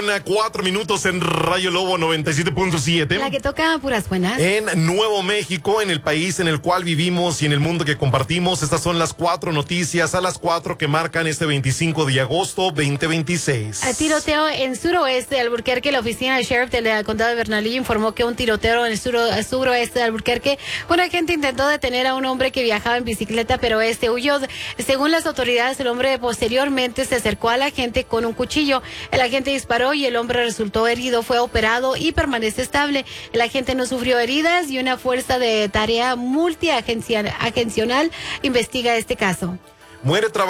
4 minutos en Rayo Lobo 97.7. La que toca puras buenas. En Nuevo México, en el país en el cual vivimos y en el mundo que compartimos, estas son las 4 noticias a las 4 que marcan este 25 de agosto 2026. A tiroteo en suroeste de Albuquerque. La oficina del sheriff del condado de Bernalillo informó que un tiroteo en el suroeste de Albuquerque. Un agente intentó detener a un hombre que viajaba en bicicleta, pero huyó. Según las autoridades, el hombre posteriormente se acercó a la gente con un cuchillo. El agente disparó y el hombre resultó herido, fue operado y permanece estable. El agente no sufrió heridas y una fuerza de tarea multiagencial investiga este caso. Muere